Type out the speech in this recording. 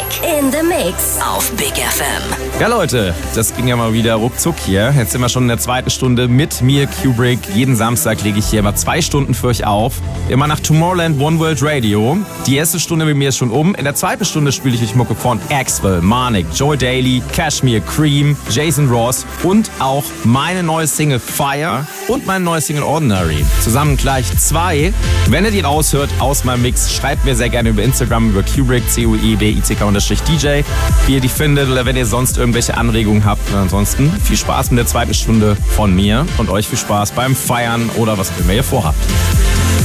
in the Mix auf Big FM. Ja Leute, das ging ja mal wieder ruckzuck hier. Jetzt sind wir schon in der zweiten Stunde mit mir, Kubrick. Jeden Samstag lege ich hier mal 2 Stunden für euch auf. Immer nach Tomorrowland One World Radio. Die erste Stunde mit mir ist schon um. In der zweiten Stunde spiele ich euch Mucke von Axwell, Marnik, Joel Daly, Cashmere, Cream, Jason Ross und auch meine neue Single Fire und meine neue Single Ordinary. Zusammen gleich 2. Wenn ihr die raushört aus meinem Mix, schreibt mir sehr gerne über Instagram, über Kubrick, CUEBICK_DJ, wie ihr die findet oder wenn ihr sonst irgendwelche Anregungen habt. Und ansonsten viel Spaß mit der zweiten Stunde von mir und euch viel Spaß beim Feiern oder was auch immer ihr vorhabt.